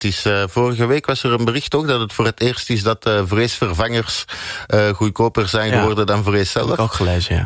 vorige week was er een bericht toch dat het voor het eerst is dat vleesvervangers goedkoper zijn geworden dan vlees zelf. Dat heb ik ook gelezen,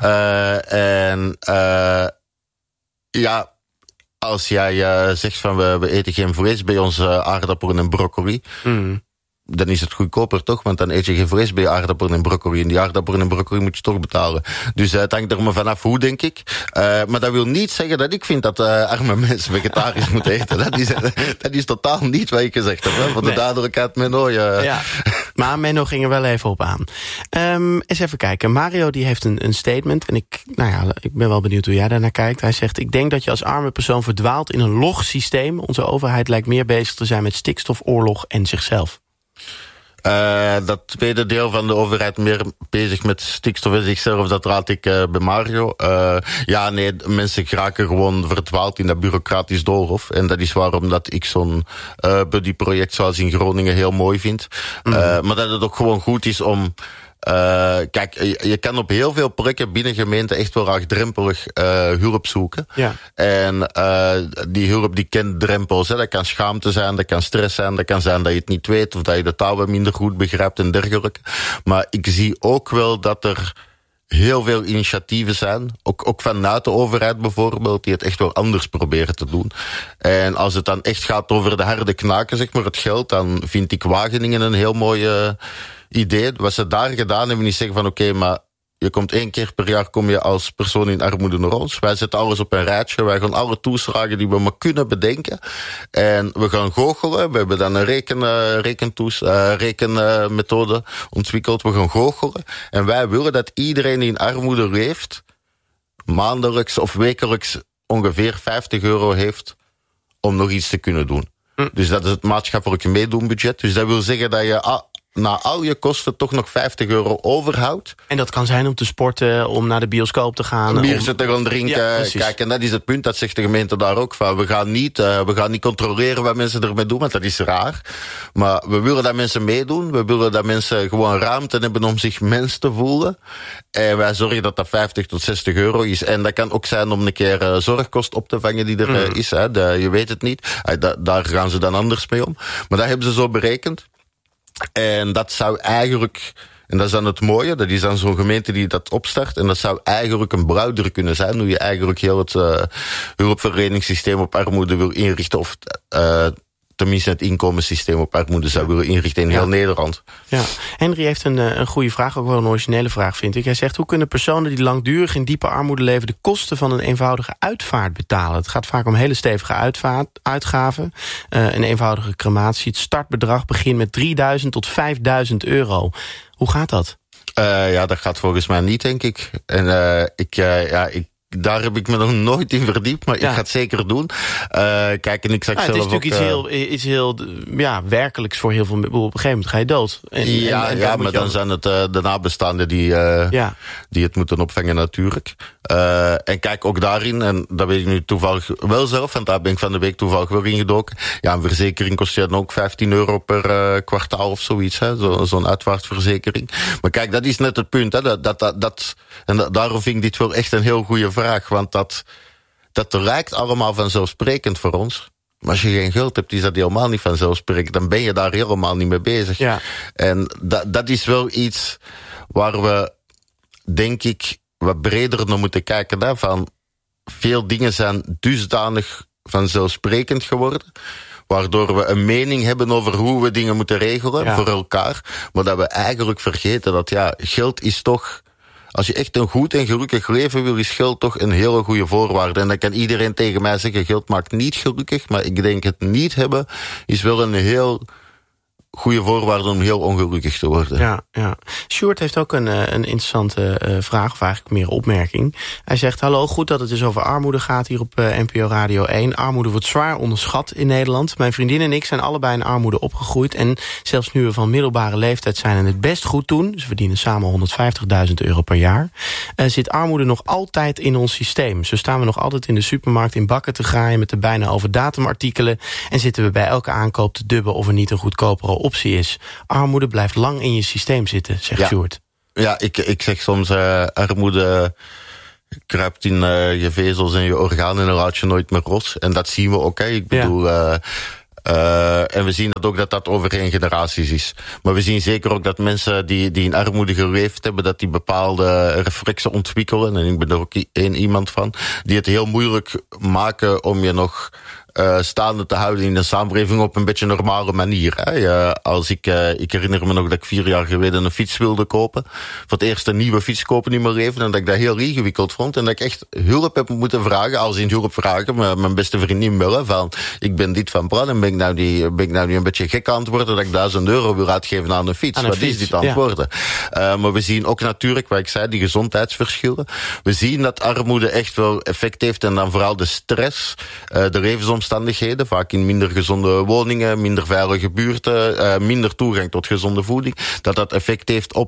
ja. Als jij zegt van we eten geen vlees bij onze aardappelen en broccoli, dan is het goedkoper toch, want dan eet je geen vlees bij aardappelen en broccoli. En die aardappelen en broccoli moet je toch betalen. Dus het hangt er maar vanaf hoe, denk ik. Maar dat wil niet zeggen dat ik vind dat arme mensen vegetarisch moeten eten. Dat is totaal niet wat ik gezegd heb. Hè? Voor de duidelijkheid, Menno. Ja, maar Menno ging er wel even op aan. Eens even kijken. Mario die heeft een statement. En ik ben wel benieuwd hoe jij daarnaar kijkt. Hij zegt, ik denk dat je als arme persoon verdwaalt in een log systeem. Onze overheid lijkt meer bezig te zijn met stikstofoorlog en zichzelf. Dat tweede deel van de overheid meer bezig met stikstof en zichzelf, dat raad ik bij Mario. Mensen geraken gewoon verdwaald in dat bureaucratisch doolhof. En dat is waarom dat ik zo'n buddy-project zoals in Groningen heel mooi vind. Maar dat het ook gewoon goed is om... kijk, je kan op heel veel plekken binnen gemeenten echt wel laagdrempelig hulp zoeken. Ja. En die hulp die kent drempels. Hè. Dat kan schaamte zijn, dat kan stress zijn, dat kan zijn dat je het niet weet of dat je de taal wat minder goed begrijpt en dergelijke. Maar ik zie ook wel dat er heel veel initiatieven zijn, ook vanuit de overheid bijvoorbeeld, die het echt wel anders proberen te doen. En als het dan echt gaat over de harde knaken, zeg maar, het geld, dan vind ik Wageningen een heel mooi idee. Wat ze daar gedaan hebben, is zeggen van oké, maar je komt 1 keer per jaar kom je als persoon in armoede naar ons. Wij zetten alles op een rijtje. Wij gaan alle toeslagen die we maar kunnen bedenken. En we gaan goochelen. We hebben dan een rekenmethode ontwikkeld. We gaan goochelen. En wij willen dat iedereen die in armoede leeft, maandelijks of wekelijks ongeveer €50 heeft om nog iets te kunnen doen. Dus dat is het maatschappelijke meedoenbudget. Dus dat wil zeggen dat je na al je kosten toch nog €50 overhoudt. En dat kan zijn om te sporten, om naar de bioscoop te gaan. Een biertje te gaan drinken. Ja, kijk, en dat is het punt, dat zegt de gemeente daar ook van. We gaan niet controleren wat mensen ermee doen, want dat is raar. Maar we willen dat mensen meedoen. We willen dat mensen gewoon ruimte hebben om zich mens te voelen. En wij zorgen dat dat €50 tot €60 is. En dat kan ook zijn om een keer zorgkost op te vangen die er is. Hè. Je weet het niet. Daar gaan ze dan anders mee om. Maar dat hebben ze zo berekend. En dat zou eigenlijk, en dat is dan het mooie, dat is dan zo'n gemeente die dat opstart, en dat zou eigenlijk een brouwer kunnen zijn, hoe je eigenlijk heel het hulpverleningssysteem op armoede wil inrichten, of tenminste het inkomenssysteem op armoede zou willen inrichten in heel Nederland. Ja. Henry heeft een goede vraag, ook wel een originele vraag, vind ik. Hij zegt, hoe kunnen personen die langdurig in diepe armoede leven de kosten van een eenvoudige uitvaart betalen? Het gaat vaak om hele stevige uitgaven. Een eenvoudige crematie. Het startbedrag begint met €3.000 tot €5.000. Hoe gaat dat? Dat gaat volgens mij niet, denk ik. En daar heb ik me nog nooit in verdiept, maar ik ga het zeker doen. Kijk, en ik zag zelf ook... Het is natuurlijk iets heel werkelijks voor heel veel... Op een gegeven moment ga je dood. Maar dan zijn het de nabestaanden die het moeten opvangen natuurlijk. En kijk, ook daarin, en dat weet ik nu toevallig wel zelf, want daar ben ik van de week toevallig wel ingedoken. Ja, een verzekering kost je dan ook €15 per kwartaal of zoiets, hè? Zo'n uitvaartverzekering. Maar kijk, dat is net het punt, hè? En daarom vind ik dit wel echt een heel goede vraag, want dat lijkt allemaal vanzelfsprekend voor ons. Maar als je geen geld hebt, is dat helemaal niet vanzelfsprekend. Dan ben je daar helemaal niet mee bezig. Ja. En dat is wel iets waar we, denk ik, wat breder naar moeten kijken. Hè? Van veel dingen zijn dusdanig vanzelfsprekend geworden, waardoor we een mening hebben over hoe we dingen moeten regelen voor elkaar. Maar dat we eigenlijk vergeten dat geld is toch... Als je echt een goed en gelukkig leven wil, is geld toch een hele goede voorwaarde. En dan kan iedereen tegen mij zeggen, geld maakt niet gelukkig. Maar ik denk het niet hebben is wel een heel goede voorwaarde om heel ongelukkig te worden. Ja. Sjoerd heeft ook een interessante vraag, of eigenlijk meer opmerking. Hij zegt, hallo, goed dat het dus over armoede gaat hier op NPO Radio 1. Armoede wordt zwaar onderschat in Nederland. Mijn vriendin en ik zijn allebei in armoede opgegroeid. En zelfs nu we van middelbare leeftijd zijn en het best goed doen, ze verdienen samen €150.000 per jaar, zit armoede nog altijd in ons systeem. Zo staan we nog altijd in de supermarkt in bakken te graaien met de bijna over datumartikelen en zitten we bij elke aankoop te dubben of er niet een goedkopere optie is. Armoede blijft lang in je systeem zitten, zegt Sjoerd. Ja, ik zeg soms, armoede kruipt in je vezels en je organen en dan laat je nooit meer los. En dat zien we ook. Hè. Ik bedoel, En we zien dat ook dat over 1 generaties is. Maar we zien zeker ook dat mensen die in armoede geleefd hebben, dat die bepaalde reflexen ontwikkelen. En ik ben er ook iemand van. Die het heel moeilijk maken om je nog staande te houden in een samenleving op een beetje normale manier. Als ik herinner me nog dat ik 4 jaar geleden een fiets wilde kopen. Voor het eerst een nieuwe fiets kopen in mijn leven. En dat ik dat heel ingewikkeld vond. En dat ik echt hulp heb moeten vragen. Als in hulp vragen, mijn beste vriendin bellen. Van, ik ben dit van plan en ben ik nou niet een beetje gek aan het worden dat ik €1000 wil uitgeven aan een fiets. Wat is dit aan het worden? Maar we zien ook natuurlijk, wat ik zei, die gezondheidsverschillen. We zien dat armoede echt wel effect heeft. En dan vooral de stress, de levensomstandigheden, vaak in minder gezonde woningen, minder veilige buurten, minder toegang tot gezonde voeding, dat effect heeft op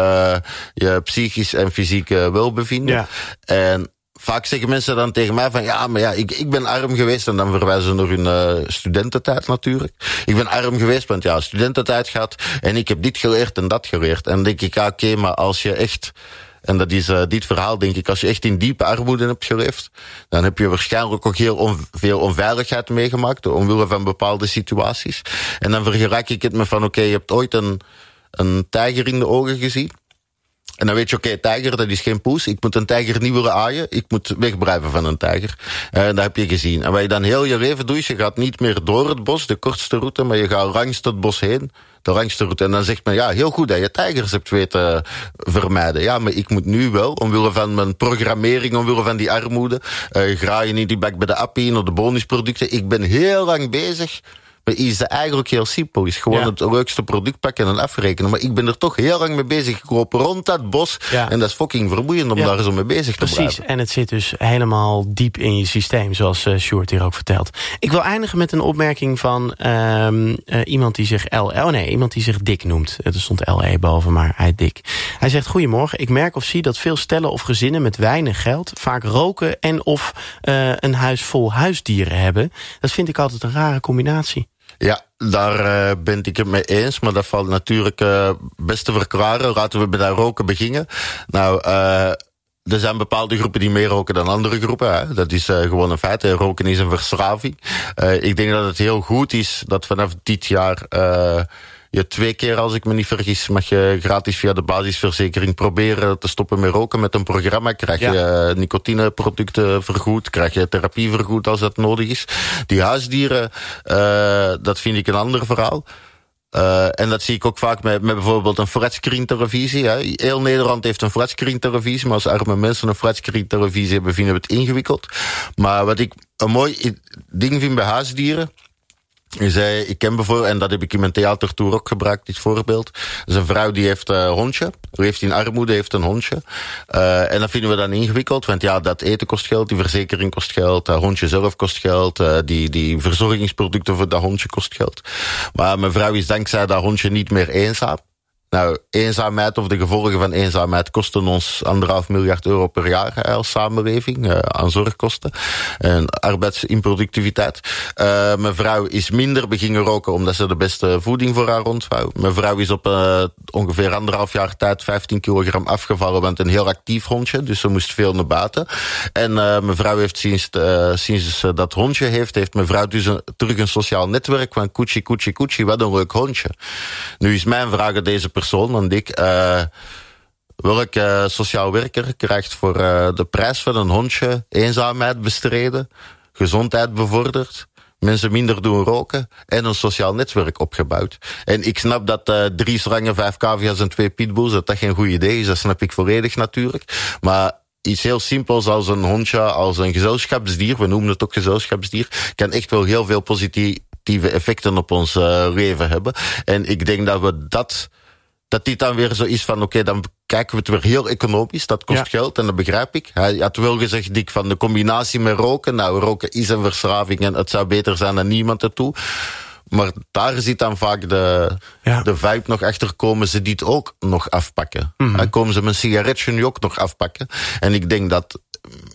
je psychisch en fysiek welbevinden. Ja. En vaak zeggen mensen dan tegen mij van, ik ben arm geweest, en dan verwijzen ze naar hun studententijd natuurlijk. Ik ben arm geweest, want studententijd gaat en ik heb dit geleerd en dat geleerd. En dan denk ik, oké, maar als je echt, en dat is dit verhaal, denk ik, als je echt in diepe armoede hebt geleefd, dan heb je waarschijnlijk ook heel veel onveiligheid meegemaakt, omwille van bepaalde situaties. En dan vergelijk ik het met van, oké, je hebt ooit een tijger in de ogen gezien. En dan weet je, oké, tijger, dat is geen poes. Ik moet een tijger niet willen aaien. Ik moet wegblijven van een tijger. Dat heb je gezien. En wat je dan heel je leven doet, je gaat niet meer door het bos, de kortste route, maar je gaat langs het bos heen, de langste route. En dan zegt men, heel goed dat je tijgers hebt weten vermijden. Ja, maar ik moet nu wel, omwille van mijn programmering, omwille van die armoede, graaien in die bak bij de appie, naar de bonusproducten. Ik ben heel lang bezig. Maar iets dat eigenlijk heel simpel is. Gewoon het leukste product pakken en afrekenen. Maar ik ben er toch heel lang mee bezig gekropen rond dat bos. Ja. En dat is fucking vermoeiend om daar zo mee bezig te blijven. Precies, en het zit dus helemaal diep in je systeem, zoals Sjoerd hier ook vertelt. Ik wil eindigen met een opmerking van iemand die zich iemand die zich Dick noemt. Er stond LE boven, maar hij Dick. Hij zegt, goedemorgen, ik merk of zie dat veel stellen of gezinnen met weinig geld vaak roken en of een huis vol huisdieren hebben. Dat vind ik altijd een rare combinatie. Ja, daar ben ik het mee eens, maar dat valt natuurlijk best te verklaren. Laten we bij dat roken beginnen. Nou, er zijn bepaalde groepen die meer roken dan andere groepen. Hè. Dat is gewoon een feit. Roken is een verslaving. Ik denk dat het heel goed is dat vanaf dit jaar je 2 keer, als ik me niet vergis, mag je gratis via de basisverzekering proberen te stoppen met roken. Met een programma krijg je nicotineproducten vergoed, krijg je therapie vergoed als dat nodig is. Die huisdieren, dat vind ik een ander verhaal. En dat zie ik ook vaak met bijvoorbeeld een flatscreen televisie. Hè. Heel Nederland heeft een flatscreen televisie, maar als arme mensen een flatscreen televisie hebben, vinden we het ingewikkeld. Maar wat ik een mooi ding vind bij huisdieren, ik ken bijvoorbeeld, en dat heb ik in mijn theatertour ook gebruikt, dit voorbeeld. Dat is een vrouw die heeft een hondje. Leeft in armoede, heeft een hondje. En dat vinden we dan ingewikkeld, want dat eten kost geld, die verzekering kost geld, dat hondje zelf kost geld, die verzorgingsproducten voor dat hondje kost geld. Maar mijn vrouw is dankzij dat hondje niet meer eenzaam. Nou, eenzaamheid of de gevolgen van eenzaamheid kosten ons €1,5 miljard per jaar als samenleving aan zorgkosten en arbeidsimproductiviteit. Mijn vrouw is minder beginnen roken omdat ze de beste voeding voor haar hond wou. Mijn vrouw is op ongeveer 1,5 jaar tijd 15 kilogram afgevallen, want een heel actief hondje, dus ze moest veel naar buiten. En mijn vrouw heeft sinds dat hondje heeft mijn vrouw dus terug een sociaal netwerk van koetsie, wat een leuk hondje. Nu is mijn vraag aan deze persoon, aan Dick, welke sociaal werker krijgt voor de prijs van een hondje eenzaamheid bestreden, gezondheid bevorderd, mensen minder doen roken en een sociaal netwerk opgebouwd. En ik snap dat 3 slangen, 5 cavia's en 2 pitbulls, dat geen goed idee is, dat snap ik volledig natuurlijk. Maar iets heel simpels als een hondje, als een gezelschapsdier, we noemen het ook gezelschapsdier, kan echt wel heel veel positieve effecten op ons leven hebben. En ik denk dat we dat dit dan weer zo is van, oké, dan kijken we het weer heel economisch. Dat kost geld en dat begrijp ik. Hij had wel gezegd, Dick, van de combinatie met roken. Nou, roken is een verslaving en het zou beter zijn dan niemand ertoe. Maar daar zit dan vaak de vibe nog achter, komen ze dit ook nog afpakken. Mm-hmm. Komen ze mijn sigaretje nu ook nog afpakken. En ik denk dat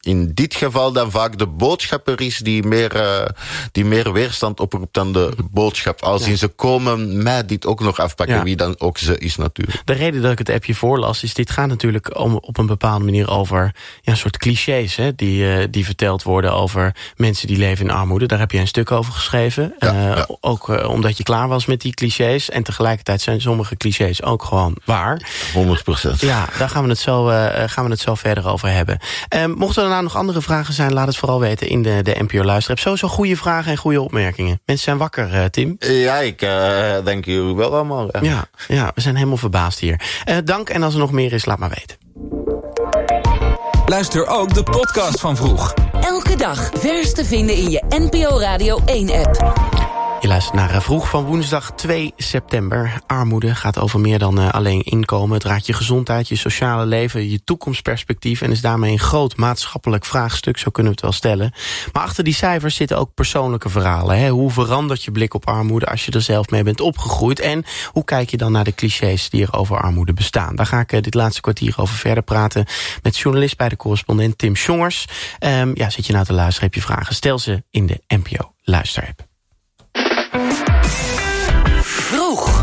in dit geval dan vaak de boodschapper is die meer weerstand oproept dan de boodschap. Als ze komen mij dit ook nog afpakken, wie dan ook ze is natuurlijk. De reden dat ik het appje voorlas is, dit gaat natuurlijk op een bepaalde manier over een soort clichés, hè, die verteld worden over mensen die leven in armoede. Daar heb je een stuk over geschreven. Ook omdat je klaar was met die clichés. En tegelijkertijd zijn sommige clichés ook gewoon waar. 100%. Ja, daar gaan we het zo verder over hebben. Mochten er nou nog andere vragen zijn, laat het vooral weten in de NPO Luisterapp. Sowieso goede vragen en goede opmerkingen. Mensen zijn wakker, Tim. Ja, ik denk jullie wel allemaal. Ja, we zijn helemaal verbaasd hier. Dank, en als er nog meer is, laat maar weten. Luister ook de podcast van Vroeg. Elke dag vers te vinden in je NPO Radio 1-app. Je luistert naar Vroeg van woensdag 2 september. Armoede gaat over meer dan alleen inkomen. Het raakt je gezondheid, je sociale leven, je toekomstperspectief en is daarmee een groot maatschappelijk vraagstuk, zo kunnen we het wel stellen. Maar achter die cijfers zitten ook persoonlijke verhalen. Hè? Hoe verandert je blik op armoede als je er zelf mee bent opgegroeid? En hoe kijk je dan naar de clichés die er over armoede bestaan? Daar ga ik dit laatste kwartier over verder praten met journalist bij de Correspondent Tim Sjongers. Zit je nou te luisteren, heb je vragen? Stel ze in de NPO Luisterapp. Vroeg.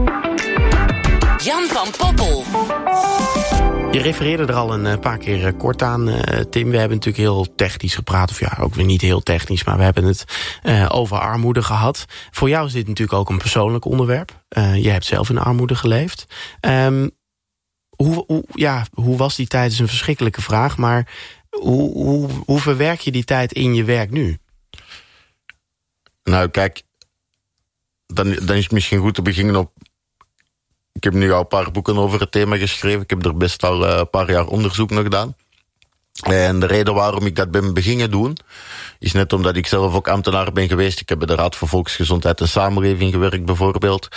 Jan van Poppel. Je refereerde er al een paar keer kort aan, Tim. We hebben natuurlijk heel technisch gepraat. Of ook weer niet heel technisch, maar we hebben het over armoede gehad. Voor jou is dit natuurlijk ook een persoonlijk onderwerp. Je hebt zelf in armoede geleefd. Hoe was die tijd is een verschrikkelijke vraag. Maar hoe verwerk je die tijd in je werk nu? Nou, kijk, dan is het misschien goed te beginnen op... Ik heb nu al een paar boeken over het thema geschreven. Ik heb er best al een paar jaar onderzoek naar gedaan. En de reden waarom ik dat ben beginnen doen, is net omdat ik zelf ook ambtenaar ben geweest. Ik heb bij de Raad voor Volksgezondheid en Samenleving gewerkt, bijvoorbeeld.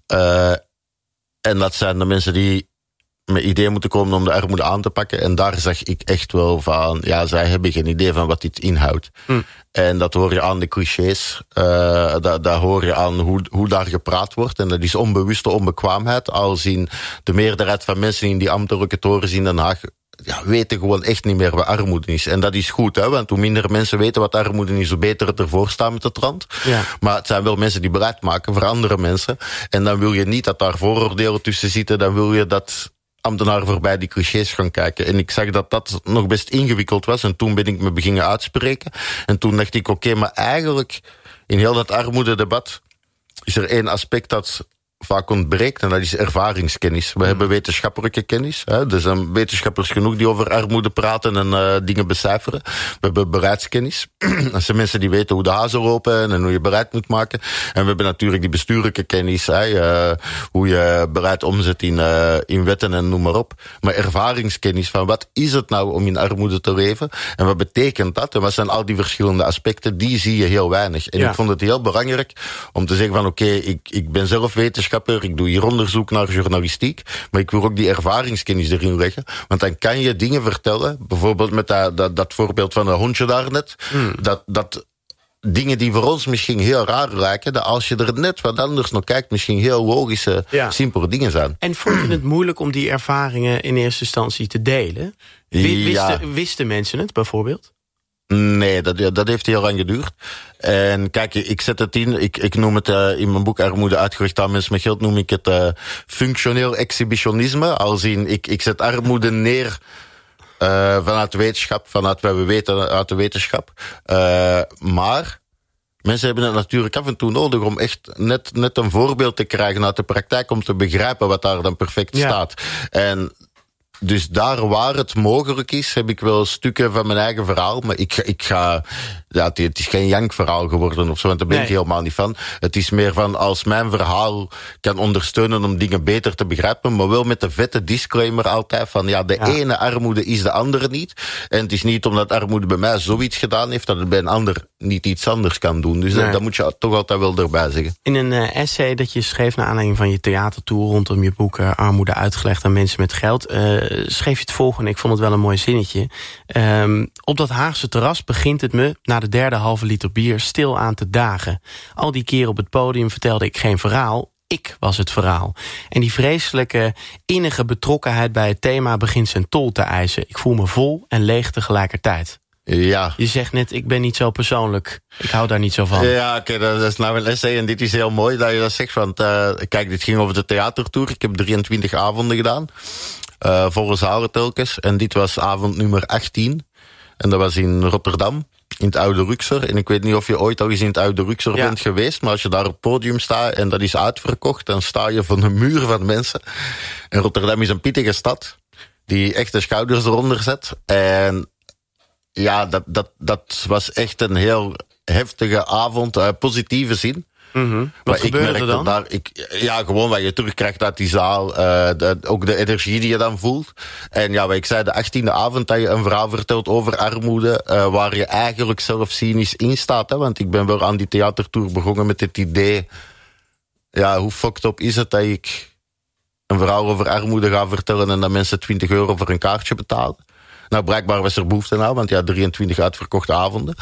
En dat zijn de mensen die met ideeën moeten komen om de armoede aan te pakken. En daar zag ik echt wel van, zij hebben geen idee van wat dit inhoudt. En dat hoor je aan de clichés. Dat hoor je aan hoe daar gepraat wordt. En dat is onbewuste onbekwaamheid. Al zien de meerderheid van mensen in die ambtelijke torens in Den Haag weten gewoon echt niet meer wat armoede is. En dat is goed, hè, want hoe minder mensen weten wat armoede is, hoe beter het ervoor staat met het land. Ja. Maar het zijn wel mensen die beleid maken voor andere mensen. En dan wil je niet dat daar vooroordelen tussen zitten. Dan wil je dat ambtenaren voorbij die clichés gaan kijken. En ik zag dat dat nog best ingewikkeld was. En toen ben ik me beginnen uitspreken. En toen dacht ik, oké, maar eigenlijk in heel dat armoededebat is er één aspect dat vaak ontbreekt, en dat is ervaringskennis. We hebben wetenschappelijke kennis. Hè? Er zijn wetenschappers genoeg die over armoede praten en dingen becijferen. We hebben bereidskennis. Dat zijn mensen die weten hoe de hazen lopen en hoe je beleid moet maken. En we hebben natuurlijk die bestuurlijke kennis. Hoe je beleid omzet in wetten en noem maar op. Maar ervaringskennis van wat is het nou om in armoede te leven? En wat betekent dat? En wat zijn al die verschillende aspecten? Die zie je heel weinig. En ik vond het heel belangrijk om te zeggen van oké, ik ben zelf wetenschapper. Ik doe hier onderzoek naar journalistiek. Maar ik wil ook die ervaringskennis erin leggen. Want dan kan je dingen vertellen. Bijvoorbeeld met dat voorbeeld van een hondje daarnet. Dat dingen die voor ons misschien heel raar lijken, dat als je er net wat anders naar kijkt, misschien heel logische, simpele dingen zijn. En vond je het moeilijk om die ervaringen in eerste instantie te delen? Wisten mensen het bijvoorbeeld? Nee, dat heeft heel lang geduurd. En kijk, ik zet het in, ik noem het in mijn boek Armoede uitgericht aan mensen met geld, noem ik het functioneel exhibitionisme. Als in, ik zet armoede neer vanuit wetenschap, vanuit wat we weten uit de wetenschap. Maar mensen hebben het natuurlijk af en toe nodig om echt net een voorbeeld te krijgen uit de praktijk, om te begrijpen wat daar dan perfect staat. En dus daar waar het mogelijk is, heb ik wel stukken van mijn eigen verhaal. Maar ik ga... Ja, het is geen jankverhaal geworden of zo, want daar ben ik helemaal niet van. Het is meer van, als mijn verhaal kan ondersteunen om dingen beter te begrijpen, maar wel met de vette disclaimer altijd van, ene armoede is de andere niet. En het is niet omdat armoede bij mij zoiets gedaan heeft, dat het bij een ander niet iets anders kan doen. Dus dat moet je toch altijd wel erbij zeggen. In een essay dat je schreef naar aanleiding van je theatertour rondom je boek Armoede uitgelegd aan mensen met geld, schreef je het volgende, ik vond het wel een mooi zinnetje. Op dat Haagse terras begint het me, na de derde halve liter bier, stil aan te dagen. Al die keren op het podium vertelde ik geen verhaal. ik was het verhaal. En die vreselijke, innige betrokkenheid bij het thema begint zijn tol te eisen. Ik voel me vol en leeg tegelijkertijd. Ja. Je zegt net, ik ben niet zo persoonlijk. Ik hou daar niet zo van. Ja, oké, dat is nou een essay en dit is heel mooi dat je dat zegt. Want kijk, dit ging over de theatertour. Ik heb 23 avonden gedaan. Volle zalen telkens. En dit was avond nummer 18. En dat was in Rotterdam. In het Oude Ruxer. En ik weet niet of je ooit al eens in het Oude Ruxer bent geweest. Maar als je daar op het podium staat en dat is uitverkocht, dan sta je van een muur van mensen. En Rotterdam is een pittige stad. Die echt de schouders eronder zet. En ja, dat was echt een heel heftige avond. Positieve zin. Mm-hmm. Wat gebeurde er dan? Daar, gewoon wat je terugkrijgt uit die zaal. Ook de energie die je dan voelt. En ja, wat ik zei, de 18e avond dat je een verhaal vertelt over armoede, waar je eigenlijk zelf cynisch in staat. Hè? Want ik ben wel aan die theatertour begonnen met het idee, ja, hoe fucked up is het dat ik een verhaal over armoede ga vertellen en dat mensen €20 voor een kaartje betalen. Nou, blijkbaar was er behoefte aan, want ja, 23 uitverkochte avonden.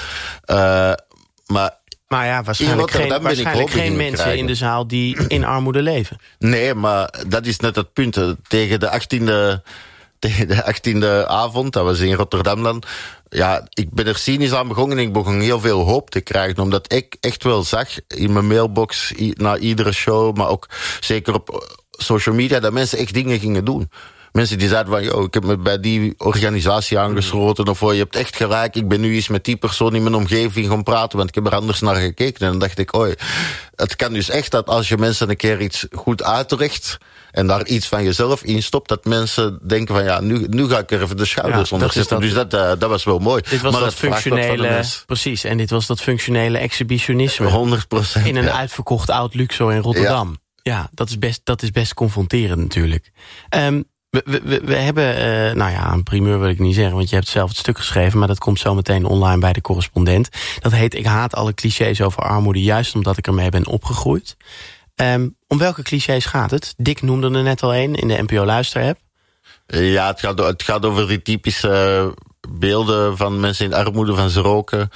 Maar ja, waarschijnlijk geen mensen in de zaal die in armoede leven. Nee, maar dat is net het punt. Tegen de 18e avond, dat was in Rotterdam dan. Ja, ik ben er cynisch aan begonnen en ik begon heel veel hoop te krijgen. Omdat ik echt wel zag in mijn mailbox na iedere show, maar ook zeker op social media, dat mensen echt dingen gingen doen. Mensen die zeiden van, yo, ik heb me bij die organisatie aangesloten, of je hebt echt gelijk, ik ben nu eens met die persoon in mijn omgeving gaan praten, want ik heb er anders naar gekeken. En dan dacht ik, het kan dus echt dat als je mensen een keer iets goed uitlegt en daar iets van jezelf in stopt, dat mensen denken van, ja, nu ga ik er even de schouders onder zetten. Dus dat was wel mooi. Dit was maar dat functionele, precies, en dit was dat functionele exhibitionisme. 100%. In een uitverkocht oud Luxor in Rotterdam. Ja, dat is best confronterend natuurlijk. We hebben, een primeur wil ik niet zeggen, want je hebt zelf het stuk geschreven, maar dat komt zo meteen online bij de correspondent. Dat heet Ik haat alle clichés over armoede, juist omdat ik ermee ben opgegroeid. Om welke clichés gaat het? Dick noemde er net al een in de NPO Luister-app. Ja, het gaat over die typische beelden van mensen in armoede, van ze roken.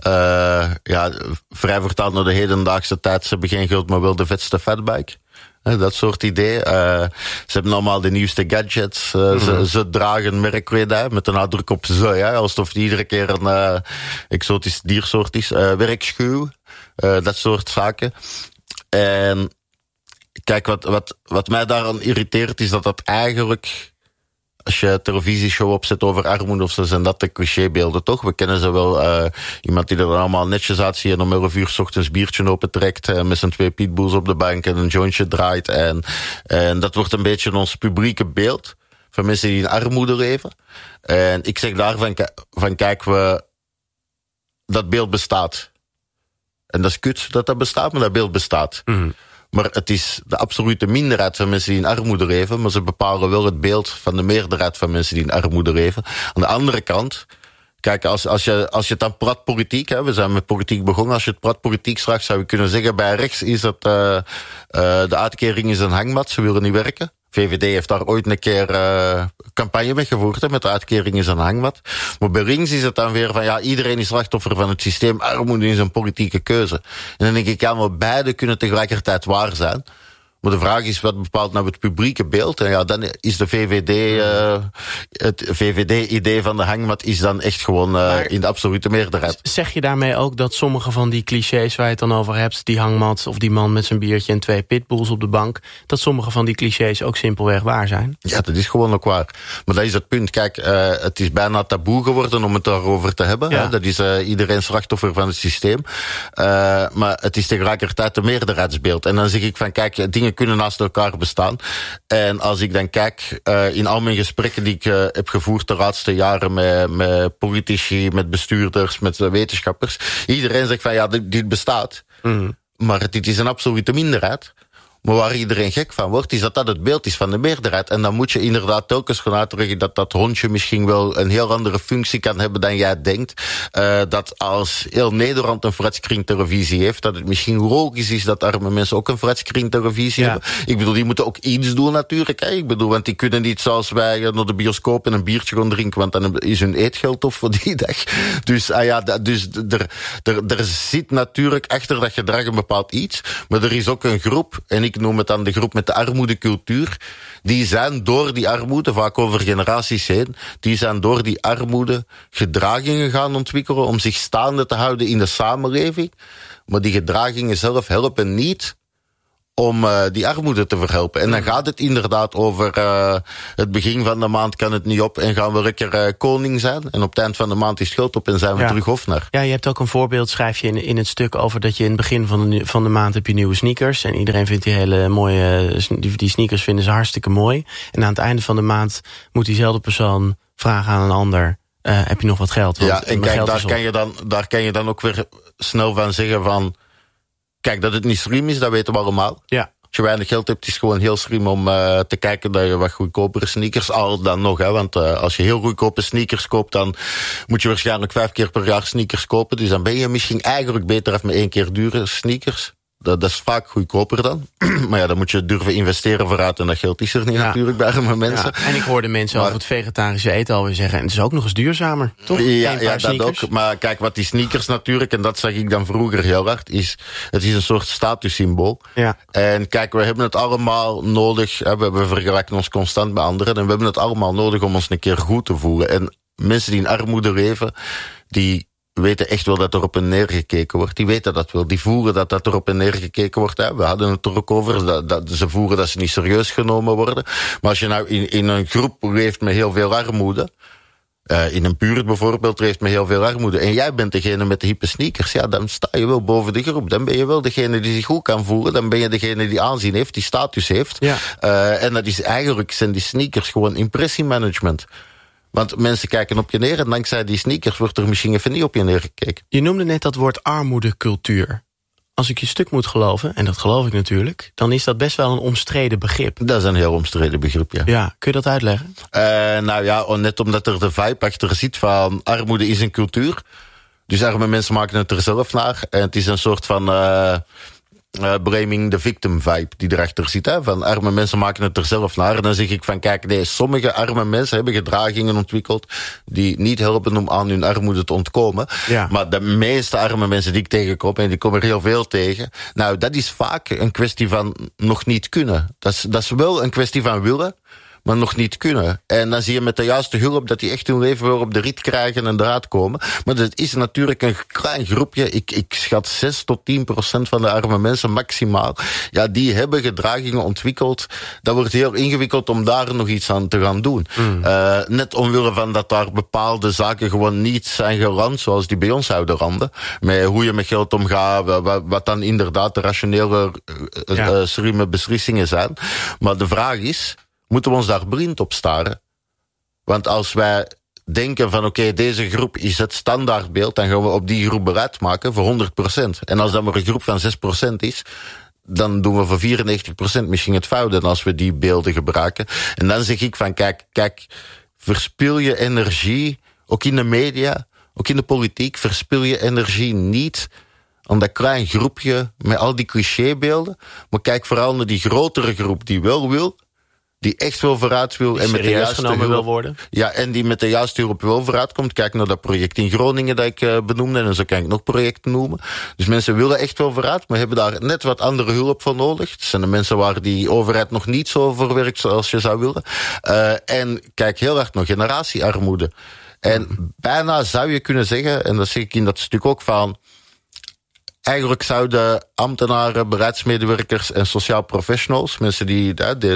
Vrij vertaald naar de hedendaagse tijd, ze hebben geen geld, maar wel de vetste fatbike. Dat soort idee. Ze hebben allemaal de nieuwste gadgets. Ze dragen merkkledij met een nadruk op ze. Alsof het iedere keer een exotisch diersoort is. Werkschuw. Dat soort zaken. En kijk, wat mij daaraan irriteert is dat eigenlijk, als je een televisieshow opzet over armoede of zo, zijn dat de clichébeelden, toch? We kennen ze wel. Iemand die er dan allemaal netjes uitziet en om 11 uur 's ochtends biertje opentrekt met zijn 2 pitbulls op de bank en een jointje draait. En dat wordt een beetje ons publieke beeld van mensen die in armoede leven. En ik zeg daarvan, kijk, dat beeld bestaat. En dat is kut dat bestaat, maar dat beeld bestaat. Mm. Maar het is de absolute minderheid van mensen die in armoede leven, maar ze bepalen wel het beeld van de meerderheid van mensen die in armoede leven. Aan de andere kant, kijk, als je het dan prat politiek, we zijn met politiek begonnen, als je het prat politiek straks zou je kunnen zeggen, bij rechts is het de uitkering is een hangmat, ze willen niet werken. VVD heeft daar ooit een keer campagne mee gevoerd, met de uitkering is een hangmat. Maar bij links is het dan weer van, ja, iedereen is slachtoffer van het systeem, armoede is een politieke keuze. En dan denk ik, ja, maar beide kunnen tegelijkertijd waar zijn. Maar de vraag is, wat bepaalt nou het publieke beeld? En ja, dan is de VVD, het VVD-idee van de hangmat is dan echt gewoon in de absolute meerderheid. Zeg je daarmee ook dat sommige van die clichés waar je het dan over hebt, die hangmat of die man met zijn biertje en 2 pitbulls op de bank, dat sommige van die clichés ook simpelweg waar zijn? Ja, dat is gewoon ook waar. Maar dat is het punt. Kijk, het is bijna taboe geworden om het daarover te hebben. Ja. Hè? Dat is iedereen slachtoffer van het systeem. Maar het is tegelijkertijd een meerderheidsbeeld. En dan zeg ik van, kijk, dingen kunnen naast elkaar bestaan. En als ik dan kijk, in al mijn gesprekken die ik heb gevoerd de laatste jaren met politici, met bestuurders, met wetenschappers, iedereen zegt van, ja, dit bestaat. Mm. Maar dit is een absolute minderheid. Maar waar iedereen gek van wordt, is dat het beeld is van de meerderheid. En dan moet je inderdaad telkens gaan uitleggen dat hondje misschien wel een heel andere functie kan hebben dan jij denkt. Dat als heel Nederland een flatscreen televisie heeft, dat het misschien logisch is dat arme mensen ook een flatscreen televisie hebben. Ik bedoel, die moeten ook iets doen natuurlijk. Hè? Ik bedoel, want die kunnen niet zoals wij naar de bioscoop en een biertje gaan drinken, want dan is hun eetgeld op voor die dag. Dus, er zit natuurlijk achter dat gedrag een bepaald iets. Maar er is ook een groep, en ik noem het dan de groep met de armoedecultuur, die zijn door die armoede, vaak over generaties heen, die zijn door die armoede gedragingen gaan ontwikkelen om zich staande te houden in de samenleving. Maar die gedragingen zelf helpen niet om die armoede te verhelpen. En dan gaat het inderdaad over het begin van de maand kan het niet op en gaan we lekker koning zijn. En op het eind van de maand is het geld op en zijn we terug hofnar. Ja, je hebt ook een voorbeeld, schrijf je in het stuk over dat je in het begin van de maand heb je nieuwe sneakers. En iedereen vindt die hele mooie, die sneakers vinden ze hartstikke mooi. En aan het einde van de maand moet diezelfde persoon vragen aan een ander, heb je nog wat geld? Ja, en kijk, daar kan je dan ook weer snel van zeggen van, kijk, dat het niet slim is, dat weten we allemaal. Ja. Als je weinig geld hebt, is het gewoon heel slim om te kijken dat je wat goedkopere sneakers, al dan nog, hè, want als je heel goedkope sneakers koopt, dan moet je waarschijnlijk 5 keer per jaar sneakers kopen. Dus dan ben je misschien eigenlijk beter af met 1 keer dure sneakers. Dat is vaak goedkoper dan. Maar ja, dan moet je durven investeren vooruit en dat geld is er niet natuurlijk bij arme mensen. Ja. En ik hoorde mensen over het vegetarische eten alweer zeggen, en het is ook nog eens duurzamer, toch? Ja, dat ook. Maar kijk, wat die sneakers natuurlijk, en dat zag ik dan vroeger heel hard, het is een soort statussymbool. Ja. En kijk, we hebben het allemaal nodig, we vergelijken ons constant met anderen, en we hebben het allemaal nodig om ons een keer goed te voelen. En mensen die in armoede leven, die weten echt wel dat er op hen neergekeken wordt. Die weten dat wel. Die voeren dat er op hen neergekeken wordt. Hè. We hadden het er ook over. Dat ze voeren dat ze niet serieus genomen worden. Maar als je nou in een groep leeft met heel veel armoede, in een buurt bijvoorbeeld leeft met heel veel armoede, en jij bent degene met de hippe sneakers, ja, dan sta je wel boven de groep. Dan ben je wel degene die zich goed kan voelen. Dan ben je degene die aanzien heeft, die status heeft. Ja. En dat is eigenlijk, zijn die sneakers gewoon impressiemanagement. Want mensen kijken op je neer en dankzij die sneakers wordt er misschien even niet op je neergekeken. Je noemde net dat woord armoedecultuur. Als ik je stuk moet geloven, en dat geloof ik natuurlijk, dan is dat best wel een omstreden begrip. Dat is een heel omstreden begrip, ja. Ja, kun je dat uitleggen? Nou ja, net omdat er de vibe achter zit van armoede is een cultuur. Dus arme mensen maken het er zelf naar. En het is een soort van blaming the victim vibe die erachter zit. Hè? Van arme mensen maken het er zelf naar. En dan zeg ik van kijk, nee, sommige arme mensen hebben gedragingen ontwikkeld die niet helpen om aan hun armoede te ontkomen. Ja. Maar de meeste arme mensen die ik tegenkom, en die komen er heel veel tegen, nou, dat is vaak een kwestie van nog niet kunnen. Dat is wel een kwestie van willen, maar nog niet kunnen. En dan zie je met de juiste hulp dat die echt hun leven weer op de rit krijgen en eruit komen. Maar dat is natuurlijk een klein groepje. Ik schat 6 tot 10% van de arme mensen maximaal. Ja, die hebben gedragingen ontwikkeld. Dat wordt heel ingewikkeld om daar nog iets aan te gaan doen. Net omwille van dat daar bepaalde zaken gewoon niet zijn gerand zoals die bij ons zouden randen. Met hoe je met geld omgaat, wat dan inderdaad de rationele, slimme beslissingen zijn. Maar de vraag is, moeten we ons daar blind op staren? Want als wij denken van oké, deze groep is het standaardbeeld, dan gaan we op die groep beleid maken voor 100%. En als dat maar een groep van 6% is, dan doen we voor 94% misschien het fout. En als we die beelden gebruiken. En dan zeg ik van kijk, verspil je energie, ook in de media, ook in de politiek, verspil je energie niet aan dat klein groepje met al die clichébeelden. Maar kijk vooral naar die grotere groep die wel wil, die echt wel vooruit wil die en met de juiste hulp wil worden. Ja, en die met de juiste hulp wel vooruit komt. Kijk naar dat project in Groningen dat ik benoemde, en zo kan ik nog projecten noemen. Dus mensen willen echt wel vooruit, maar hebben daar net wat andere hulp voor nodig. Het zijn de mensen waar die overheid nog niet zo voor werkt zoals je zou willen. En kijk heel hard naar generatiearmoede. En bijna zou je kunnen zeggen, en dat zeg ik in dat stuk ook van, eigenlijk zouden ambtenaren, beleidsmedewerkers en sociaal professionals, mensen die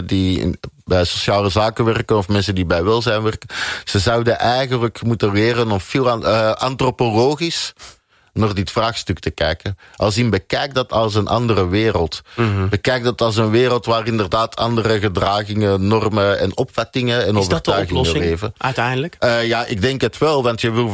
bij sociale zaken werken of mensen die bij welzijn werken, ze zouden eigenlijk moeten leren om veel antropologisch naar dit vraagstuk te kijken. Als in bekijk dat als een andere wereld. Bekijk dat als een wereld waar inderdaad andere gedragingen, normen en opvattingen en overtuigingen leven. Is dat de oplossing uiteindelijk? Ja, ik denk het wel, want je wil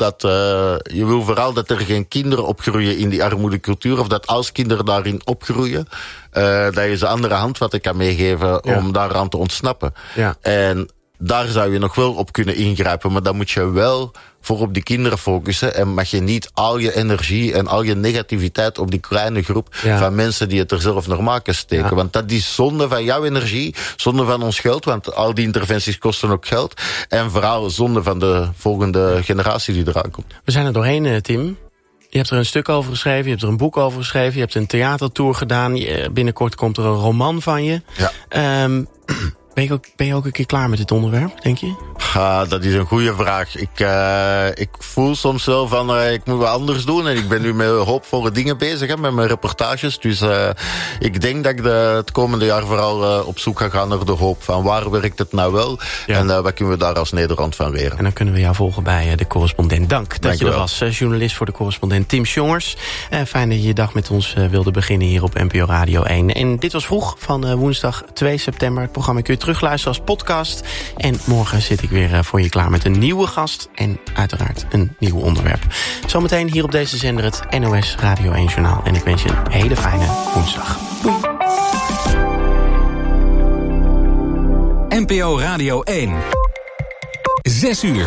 vooral dat er geen kinderen opgroeien in die armoedecultuur, of dat als kinderen daarin opgroeien, dat je ze andere handvatten kan meegeven om daaraan te ontsnappen. Ja. En daar zou je nog wel op kunnen ingrijpen, maar dan moet je wel voor op die kinderen focussen en mag je niet al je energie en al je negativiteit op die kleine groep van mensen die het er zelf naar maken steken. Ja. Want dat is zonde van jouw energie, zonde van ons geld, want al die interventies kosten ook geld. En vooral zonde van de volgende generatie die eraan komt. We zijn er doorheen, Tim. Je hebt er een stuk over geschreven, je hebt er een boek over geschreven... je hebt een theatertour gedaan, binnenkort komt er een roman van je. Ja. Ben je ook een keer klaar met dit onderwerp, denk je? Dat is een goede vraag. Ik voel soms wel van, ik moet wat anders doen. En ik ben nu met hoopvolle dingen bezig, met mijn reportages. Dus ik denk dat ik het komende jaar vooral op zoek ga gaan naar de hoop. Van waar werkt het nou wel? Ja. En wat kunnen we daar als Nederland van leren? En dan kunnen we jou volgen bij De Correspondent. Dank dat je er was. Journalist voor De Correspondent Tim Sjongers. Fijn dat je je dag met ons wilde beginnen hier op NPO Radio 1. En dit was Vroeg van woensdag 2 september. Het programma kun je terugluisteren als podcast. En morgen zit ik weer voor je klaar met een nieuwe gast. En uiteraard een nieuw onderwerp. Zometeen hier op deze zender het NOS Radio 1 Journaal. En ik wens je een hele fijne woensdag. Doei. NPO Radio 1. 6 uur.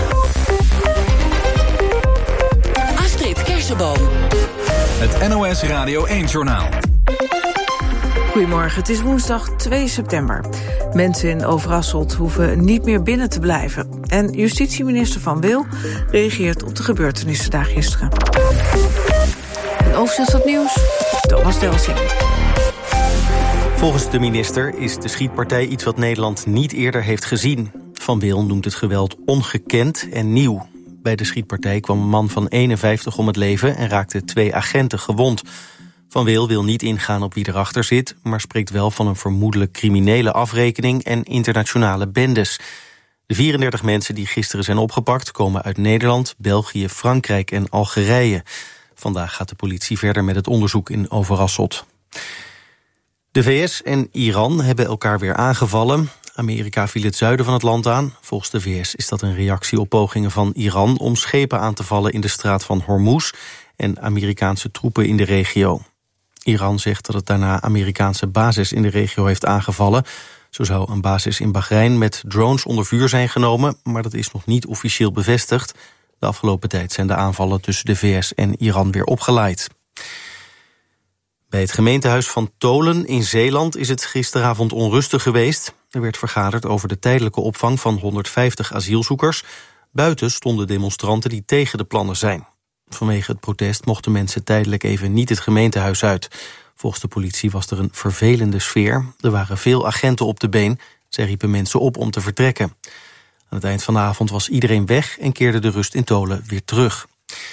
Astrid Kersenboom. Het NOS Radio 1 Journaal. Goedemorgen, het is woensdag 2 september. Mensen in Overasselt hoeven niet meer binnen te blijven. En justitieminister Van Wil reageert op de gebeurtenissen daar gisteren. Een overzicht van het nieuws, Thomas Delsing. Volgens de minister is de schietpartij iets wat Nederland niet eerder heeft gezien. Van Wil noemt het geweld ongekend en nieuw. Bij de schietpartij kwam een man van 51 om het leven en raakte 2 agenten gewond. Van Wil wil niet ingaan op wie erachter zit, maar spreekt wel van een vermoedelijk criminele afrekening en internationale bendes. De 34 mensen die gisteren zijn opgepakt komen uit Nederland, België, Frankrijk en Algerije. Vandaag gaat de politie verder met het onderzoek in Overasselt. De VS en Iran hebben elkaar weer aangevallen. Amerika viel het zuiden van het land aan. Volgens de VS is dat een reactie op pogingen van Iran om schepen aan te vallen in de straat van Hormuz en Amerikaanse troepen in de regio. Iran zegt dat het daarna Amerikaanse basis in de regio heeft aangevallen. Zo zou een basis in Bahrein met drones onder vuur zijn genomen, maar dat is nog niet officieel bevestigd. De afgelopen tijd zijn de aanvallen tussen de VS en Iran weer opgeleid. Bij het gemeentehuis van Tolen in Zeeland is het gisteravond onrustig geweest. Er werd vergaderd over de tijdelijke opvang van 150 asielzoekers. Buiten stonden demonstranten die tegen de plannen zijn. Vanwege het protest mochten mensen tijdelijk even niet het gemeentehuis uit. Volgens de politie was er een vervelende sfeer. Er waren veel agenten op de been. Zij riepen mensen op om te vertrekken. Aan het eind van de avond was iedereen weg en keerde de rust in Tolen weer terug.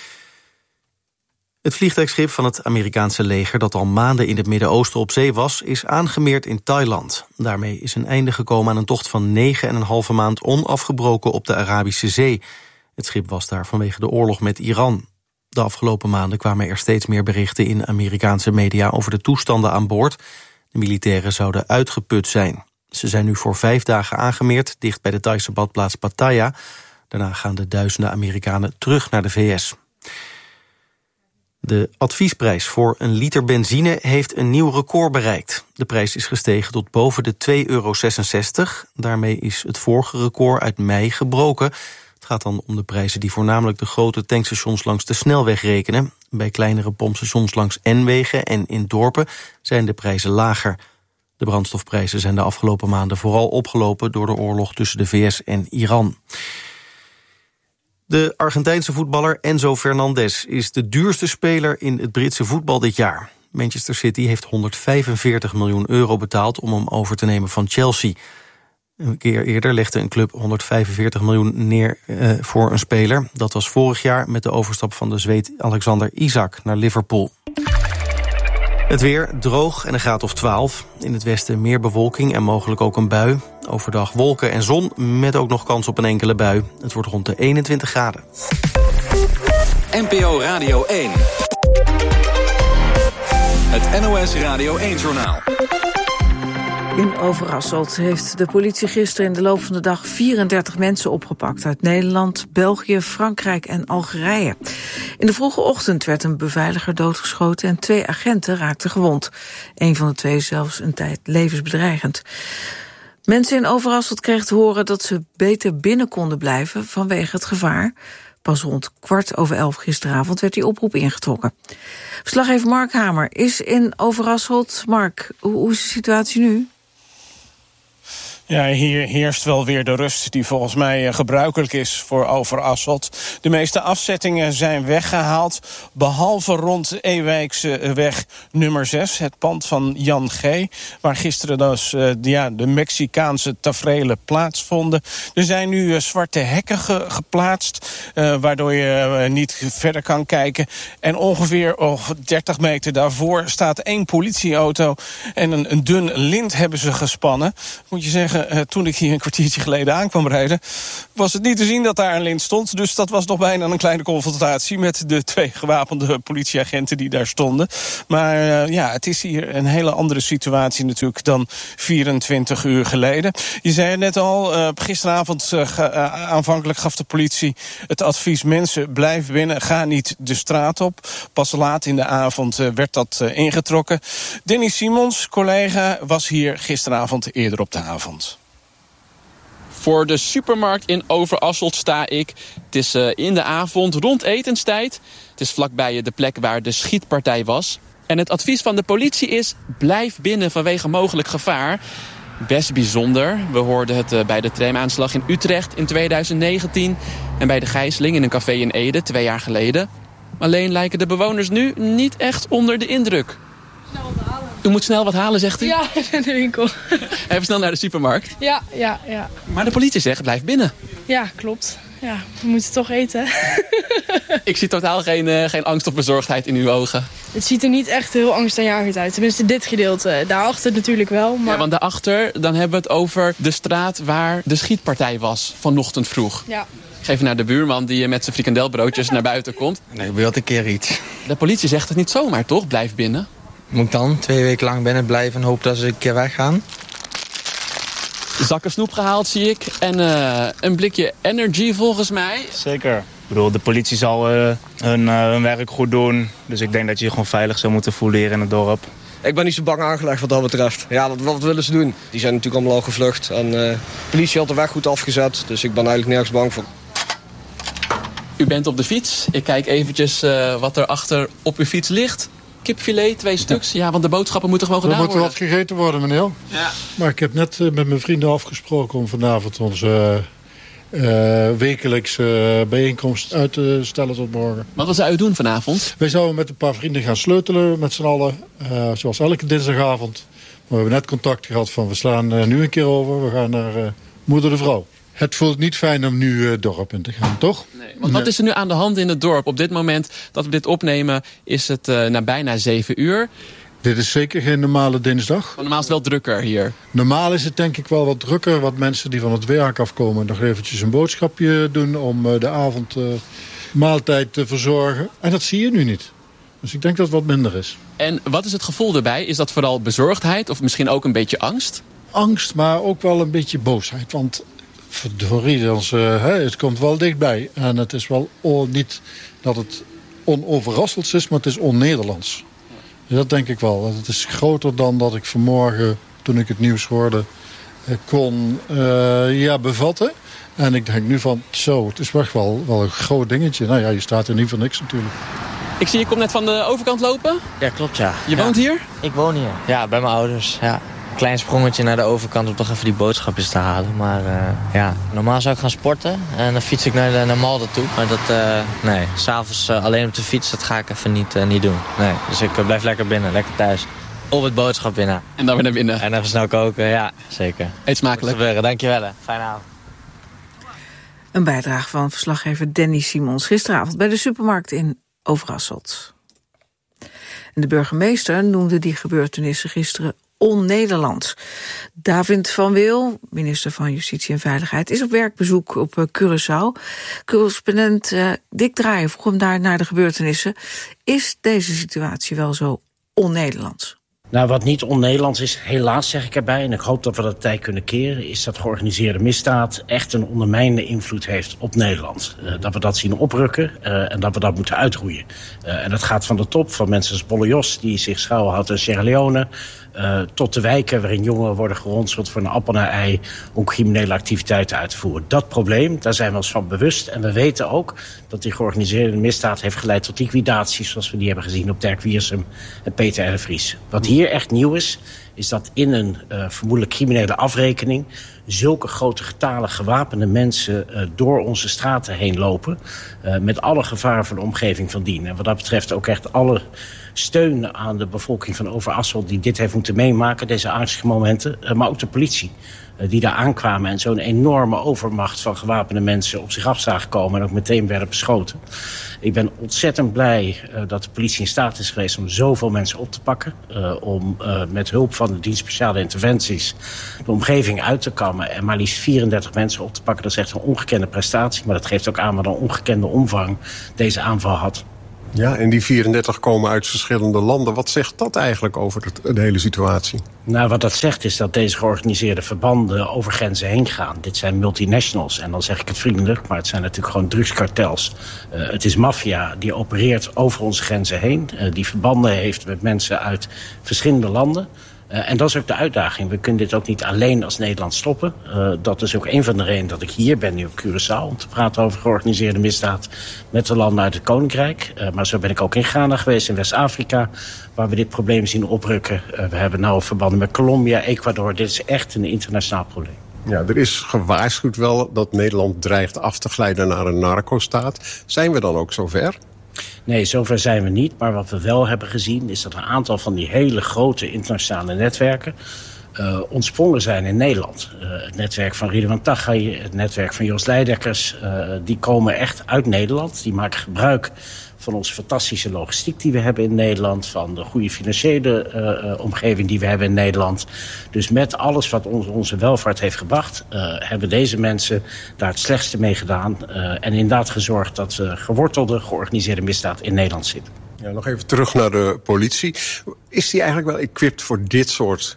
Het vliegtuigschip van het Amerikaanse leger dat al maanden in het Midden-Oosten op zee was, is aangemeerd in Thailand. Daarmee is een einde gekomen aan een tocht van 9,5 maand onafgebroken op de Arabische Zee. Het schip was daar vanwege de oorlog met Iran. De afgelopen maanden kwamen er steeds meer berichten in Amerikaanse media over de toestanden aan boord. De militairen zouden uitgeput zijn. Ze zijn nu voor 5 dagen aangemeerd, dicht bij de Thaise badplaats Pattaya. Daarna gaan de duizenden Amerikanen terug naar de VS. De adviesprijs voor een liter benzine heeft een nieuw record bereikt. De prijs is gestegen tot boven de €2,66. Daarmee is het vorige record uit mei gebroken. Het gaat dan om de prijzen die voornamelijk de grote tankstations langs de snelweg rekenen. Bij kleinere pompstations langs N-wegen en in dorpen zijn de prijzen lager. De brandstofprijzen zijn de afgelopen maanden vooral opgelopen door de oorlog tussen de VS en Iran. De Argentijnse voetballer Enzo Fernandez is de duurste speler in het Britse voetbal dit jaar. Manchester City heeft €145 miljoen betaald om hem over te nemen van Chelsea. Een keer eerder legde een club 145 miljoen neer voor een speler. Dat was vorig jaar met de overstap van de Zweed Alexander Isak naar Liverpool. Het weer droog en een graad of 12. In het westen meer bewolking en mogelijk ook een bui. Overdag wolken en zon met ook nog kans op een enkele bui. Het wordt rond de 21 graden. NPO Radio 1. Het NOS Radio 1 Journaal. In Overasselt heeft de politie gisteren in de loop van de dag 34 mensen opgepakt uit Nederland, België, Frankrijk en Algerije. In de vroege ochtend werd een beveiliger doodgeschoten en 2 agenten raakten gewond. Een van de 2 zelfs een tijd levensbedreigend. Mensen in Overasselt kregen te horen dat ze beter binnen konden blijven vanwege het gevaar. Pas rond 11:15 gisteravond werd die oproep ingetrokken. Verslaggever Mark Hamer is in Overasselt. Mark, hoe is de situatie nu? Ja, hier heerst wel weer de rust die volgens mij gebruikelijk is voor Overasselt. De meeste afzettingen zijn weggehaald, behalve rond Ewijkse weg nummer 6, het pand van Jan G., waar gisteren dus de Mexicaanse taferelen plaatsvonden. Er zijn nu zwarte hekken geplaatst, waardoor je niet verder kan kijken. En ongeveer 30 meter daarvoor staat 1 politieauto en een dun lint hebben ze gespannen. Moet je zeggen, toen ik hier een kwartiertje geleden aankwam rijden, was het niet te zien dat daar een lint stond. Dus dat was nog bijna een kleine confrontatie met de 2 gewapende politieagenten die daar stonden. Maar het is hier een hele andere situatie natuurlijk dan 24 uur geleden. Je zei het net al, gisteravond aanvankelijk gaf de politie het advies: mensen, blijf binnen, ga niet de straat op. Pas laat in de avond werd dat ingetrokken. Danny Simons, collega, was hier gisteravond eerder op de avond. Voor de supermarkt in Overasselt sta ik. Het is in de avond, rond etenstijd. Het is vlakbij de plek waar de schietpartij was. En het advies van de politie is: blijf binnen vanwege mogelijk gevaar. Best bijzonder. We hoorden het bij de tramaanslag in Utrecht in 2019... en bij de gijzeling in een café in Ede 2 jaar geleden. Alleen lijken de bewoners nu niet echt onder de indruk. U moet snel wat halen, zegt u? Ja, in de winkel. Even snel naar de supermarkt? Ja. Maar de politie zegt, blijf binnen. Ja, klopt. Ja, we moeten toch eten. Ik zie totaal geen angst of bezorgdheid in uw ogen. Het ziet er niet echt heel angstaanjagend uit. Tenminste, dit gedeelte. Daarachter natuurlijk wel. Maar... Ja, want daarachter, dan hebben we het over de straat waar de schietpartij was vanochtend vroeg. Ja. Ik geef naar de buurman die met zijn frikandelbroodjes naar buiten komt. Nee, gebeurt een keer iets. De politie zegt het niet zomaar, toch? Blijf binnen. Moet ik dan 2 weken lang binnen blijven en hopen dat ze een keer weggaan? Zakken snoep gehaald, zie ik. En een blikje energy volgens mij. Zeker. Ik bedoel, de politie zal hun werk goed doen. Dus ik denk dat je je gewoon veilig zou moeten voelen hier in het dorp. Ik ben niet zo bang aangelegd wat dat betreft. Ja, wat willen ze doen? Die zijn natuurlijk allemaal al gevlucht. En de politie had de weg goed afgezet. Dus ik ben eigenlijk nergens bang voor. U bent op de fiets. Ik kijk eventjes wat er achter op uw fiets ligt. Kipfilet, 2 stuks. Ja, want de boodschappen moeten gewoon gedaan worden. Er moet wat gegeten worden, meneer. Ja. Maar ik heb net met mijn vrienden afgesproken om vanavond onze wekelijkse bijeenkomst uit te stellen tot morgen. Wat zou u doen vanavond? Wij zouden met een paar vrienden gaan sleutelen met z'n allen. Zoals elke dinsdagavond. Maar we hebben net contact gehad van we slaan nu een keer over. We gaan naar Moeder de Vrouw. Het voelt niet fijn om nu het dorp in te gaan, toch? Nee, want wat is er nu aan de hand in het dorp? Op dit moment dat we dit opnemen is het bijna 7 uur. Dit is zeker geen normale dinsdag. Normaal is het wel drukker hier. Normaal is het denk ik wel wat drukker. Wat mensen die van het werk afkomen nog eventjes een boodschapje doen om de avondmaaltijd te verzorgen. En dat zie je nu niet. Dus ik denk dat het wat minder is. En wat is het gevoel erbij? Is dat vooral bezorgdheid of misschien ook een beetje angst? Angst, maar ook wel een beetje boosheid. Want verdorie, het komt wel dichtbij. En het is wel niet dat het onoverrasseld is, maar het is on-Nederlands. Dat denk ik wel. Het is groter dan dat ik vanmorgen, toen ik het nieuws hoorde, kon bevatten. En ik denk nu van, het is echt wel een groot dingetje. Nou ja, je staat er niet voor niks natuurlijk. Ik zie je komt net van de overkant lopen. Ja, klopt, ja. Je woont hier? Ik woon hier. Ja, bij mijn ouders, ja. Klein sprongetje naar de overkant om toch even die boodschapjes te halen. Maar normaal zou ik gaan sporten en dan fiets ik naar Malden toe. Maar dat, s'avonds alleen op de fiets, dat ga ik even niet doen. Nee, dus ik blijf lekker binnen, lekker thuis. Op het boodschap binnen. En dan weer naar binnen. En even snel koken, ja, zeker. Eet smakelijk. Dankjewel, fijne avond. Een bijdrage van verslaggever Danny Simons gisteravond bij de supermarkt in Overasselt. En de burgemeester noemde die gebeurtenissen gisteren on-Nederlands. David van Wil, minister van Justitie en Veiligheid, is op werkbezoek op Curaçao. Correspondent Dick Draaier vroeg hem daar naar de gebeurtenissen. Is deze situatie wel zo on-Nederlands? Nou, wat niet on-Nederlands is, helaas zeg ik erbij, en ik hoop dat we dat tij kunnen keren, is dat georganiseerde misdaad echt een ondermijnende invloed heeft op Nederland. Dat we dat zien oprukken en dat we dat moeten uitroeien. En dat gaat van de top, van mensen als Bolle Jos, die zich schuilhoudt in Sierra Leone, tot de wijken waarin jongeren worden geronseld voor een appel en een ei om criminele activiteiten uit te voeren. Dat probleem, daar zijn we ons van bewust. En we weten ook dat die georganiseerde misdaad heeft geleid tot liquidaties zoals we die hebben gezien op Dirk Wiersum en Peter R. de Vries. Wat hier echt nieuw is dat in een vermoedelijk criminele afrekening zulke grote getalen gewapende mensen door onze straten heen lopen. Met alle gevaren voor de omgeving van dien. En wat dat betreft ook echt alle steun aan de bevolking van Overasselt die dit heeft moeten meemaken, deze angstige momenten. Maar ook de politie die daar aankwamen en zo'n enorme overmacht van gewapende mensen op zich af zagen komen en ook meteen werden beschoten. Ik ben ontzettend blij dat de politie in staat is geweest om zoveel mensen op te pakken. Om met hulp van de dienst speciale interventies de omgeving uit te kammen en maar liefst 34 mensen op te pakken. Dat is echt een ongekende prestatie, maar dat geeft ook aan wat een ongekende omvang deze aanval had. Ja, en die 34 komen uit verschillende landen. Wat zegt dat eigenlijk over de hele situatie? Nou, wat dat zegt is dat deze georganiseerde verbanden over grenzen heen gaan. Dit zijn multinationals, en dan zeg ik het vriendelijk, maar het zijn natuurlijk gewoon drugskartels. Het is maffia die opereert over onze grenzen heen. Die verbanden heeft met mensen uit verschillende landen. En dat is ook de uitdaging. We kunnen dit ook niet alleen als Nederland stoppen. Dat is ook een van de redenen dat ik hier ben nu op Curaçao om te praten over georganiseerde misdaad met de landen uit het Koninkrijk. Maar zo ben ik ook in Ghana geweest, in West-Afrika, waar we dit probleem zien oprukken. We hebben nauwe verbanden met Colombia, Ecuador. Dit is echt een internationaal probleem. Ja, er is gewaarschuwd wel dat Nederland dreigt af te glijden naar een narcostaat. Zijn we dan ook zover? Nee, zover zijn we niet. Maar wat we wel hebben gezien is dat een aantal van die hele grote internationale netwerken ontsprongen zijn in Nederland. Het netwerk van Ridwan Taghi, het netwerk van Jos Leidekkers, die komen echt uit Nederland. Die maken gebruik van onze fantastische logistiek die we hebben in Nederland, van de goede financiële omgeving die we hebben in Nederland. Dus met alles wat onze welvaart heeft gebracht, hebben deze mensen daar het slechtste mee gedaan. En inderdaad gezorgd dat gewortelde, georganiseerde misdaad in Nederland zit. Ja, nog even terug naar de politie. Is die eigenlijk wel equipped voor dit soort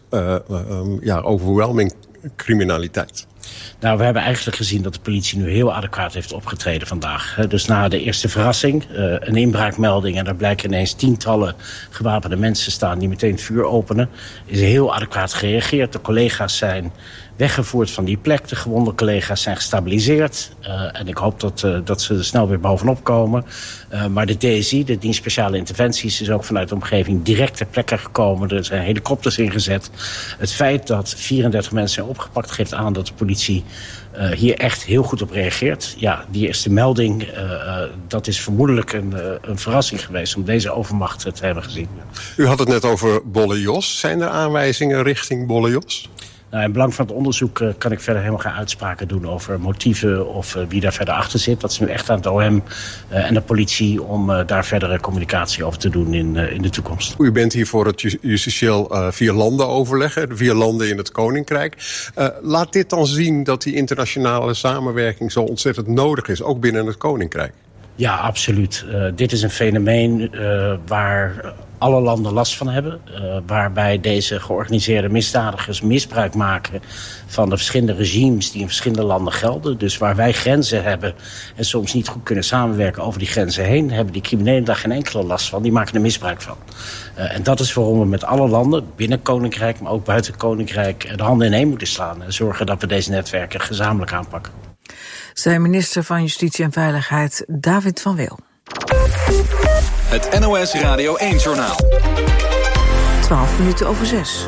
overwhelming criminaliteit? Nou, we hebben eigenlijk gezien dat de politie nu heel adequaat heeft opgetreden vandaag. Dus na de eerste verrassing, een inbraakmelding, en daar blijken ineens tientallen gewapende mensen staan die meteen het vuur openen, is heel adequaat gereageerd. De collega's zijn weggevoerd van die plek. De gewonde collega's zijn gestabiliseerd. En ik hoop dat ze er snel weer bovenop komen. Maar de DSI, de dienst speciale interventies, is ook vanuit de omgeving direct ter plekke gekomen. Er zijn helikopters ingezet. Het feit dat 34 mensen zijn opgepakt geeft aan dat de politie hier echt heel goed op reageert. Ja, die eerste melding, dat is vermoedelijk een verrassing geweest om deze overmacht te hebben gezien. U had het net over Bolle Jos. Zijn er aanwijzingen richting Bolle Jos? Nou, in belang van het onderzoek kan ik verder helemaal geen uitspraken doen over motieven of wie daar verder achter zit. Dat is nu echt aan het OM en de politie om daar verdere communicatie over te doen in de toekomst. U bent hier voor het justitieel 4 landen overleggen, de 4 landen in het Koninkrijk. Laat dit dan zien dat die internationale samenwerking zo ontzettend nodig is, ook binnen het Koninkrijk? Ja, absoluut. Dit is een fenomeen waar alle landen last van hebben. Waarbij deze georganiseerde misdadigers misbruik maken van de verschillende regimes die in verschillende landen gelden. Dus waar wij grenzen hebben en soms niet goed kunnen samenwerken over die grenzen heen, hebben die criminelen daar geen enkele last van. Die maken er misbruik van. En dat is waarom we met alle landen, binnen Koninkrijk, maar ook buiten Koninkrijk, de handen ineen moeten slaan en zorgen dat we deze netwerken gezamenlijk aanpakken. Zei minister van Justitie en Veiligheid David van Weel. Het NOS Radio 1-journaal. 6:12.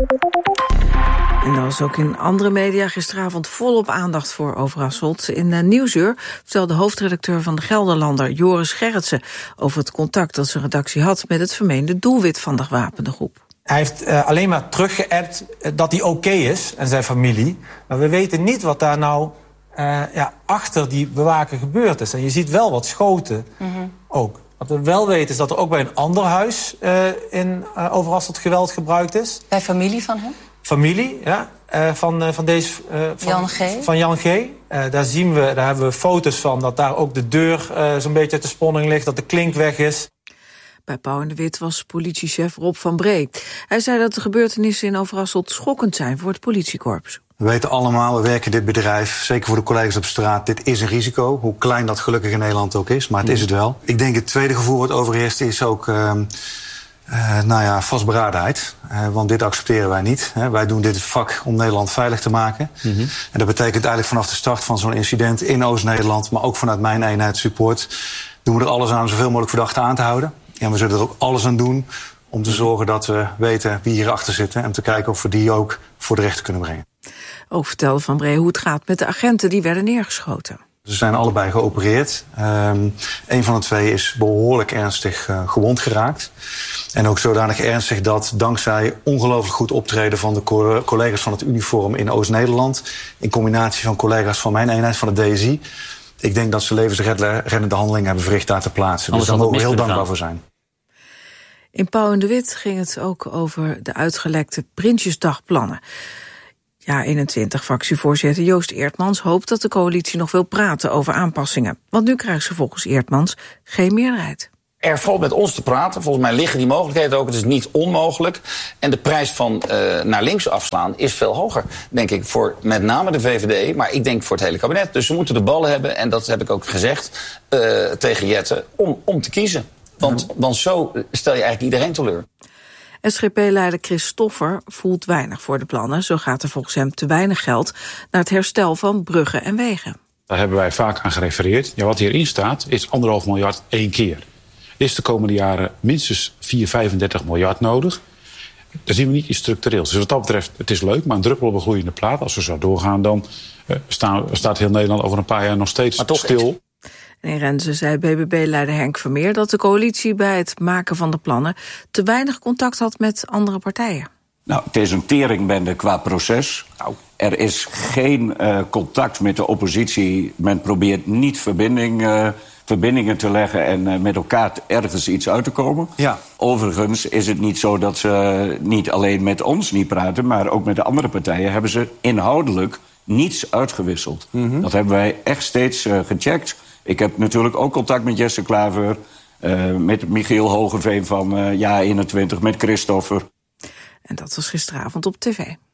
En er was ook in andere media gisteravond volop aandacht voor Overasselt. In Nieuwsuur vertelde hoofdredacteur van de Gelderlander Joris Gerritsen over het contact dat zijn redactie had met het vermeende doelwit van de gewapende groep. Hij heeft alleen maar teruggeappt dat hij oké is en zijn familie. Maar we weten niet wat daar nou achter die bewaker gebeurd is. En je ziet wel wat schoten ook. Wat we wel weten is dat er ook bij een ander huis in Overasselt geweld gebruikt is. Bij familie van hem? Familie, ja. Van Jan G. Van Jan G. Daar hebben we foto's van dat daar ook de deur zo'n beetje uit de sponning ligt, dat de klink weg is. Bij Pauw en de Wit was politiechef Rob van Bree. Hij zei dat de gebeurtenissen in Overasselt schokkend zijn voor het politiekorps. We weten allemaal, we werken in dit bedrijf, zeker voor de collega's op straat, dit is een risico. Hoe klein dat gelukkig in Nederland ook is, maar het is het wel. Ik denk het tweede gevoel wat overheerst is ook vastberadenheid. Want dit accepteren wij niet. Wij doen dit vak om Nederland veilig te maken. Mm-hmm. En dat betekent eigenlijk vanaf de start van zo'n incident in Oost-Nederland, maar ook vanuit mijn eenheid support, doen we er alles aan om zoveel mogelijk verdachten aan te houden. En we zullen er ook alles aan doen om te zorgen dat we weten wie hierachter zitten en te kijken of we die ook voor de rechter kunnen brengen. Ook vertelde Van Bree hoe het gaat met de agenten die werden neergeschoten. Ze zijn allebei geopereerd. Een van de twee is behoorlijk ernstig gewond geraakt. En ook zodanig ernstig dat dankzij ongelooflijk goed optreden van de collega's van het uniform in Oost-Nederland, in combinatie van collega's van mijn eenheid, van de DSI, ik denk dat ze levensreddende handelingen hebben verricht daar te plaatsen. Dus daar mogen we heel dankbaar voor zijn. In Pauw en de Wit ging het ook over de uitgelekte Prinsjesdagplannen. Ja21-fractievoorzitter Joost Eertmans hoopt dat de coalitie nog wil praten over aanpassingen. Want nu krijgt ze volgens Eertmans geen meerderheid. Er valt met ons te praten. Volgens mij liggen die mogelijkheden ook. Het is niet onmogelijk. En de prijs van naar links afslaan is veel hoger, denk ik, voor met name de VVD, maar ik denk voor het hele kabinet. Dus we moeten de ballen hebben, en dat heb ik ook gezegd tegen Jette, om te kiezen. Want zo stel je eigenlijk iedereen teleur. SGP-leider Chris Stoffer voelt weinig voor de plannen. Zo gaat er volgens hem te weinig geld naar het herstel van bruggen en wegen. Daar hebben wij vaak aan gerefereerd. Ja, wat hierin staat is 1,5 miljard 1 keer. Er is de komende jaren minstens 35 miljard nodig. Daar zien we niet iets structureels. Dus wat dat betreft, het is leuk, maar een druppel op een gloeiende plaat. Als we zo doorgaan, dan staat heel Nederland over een paar jaar nog steeds stil. En in Renze zei BBB-leider Henk Vermeer dat de coalitie bij het maken van de plannen te weinig contact had met andere partijen. Nou, het is een teringbende qua proces. Er is geen contact met de oppositie. Men probeert niet verbindingen te leggen en met elkaar ergens iets uit te komen. Ja. Overigens is het niet zo dat ze niet alleen met ons niet praten, maar ook met de andere partijen hebben ze inhoudelijk niets uitgewisseld. Mm-hmm. Dat hebben wij echt steeds gecheckt. Ik heb natuurlijk ook contact met Jesse Klaver, met Michiel Hogeveen van JA21, met Christopher. En dat was gisteravond op tv.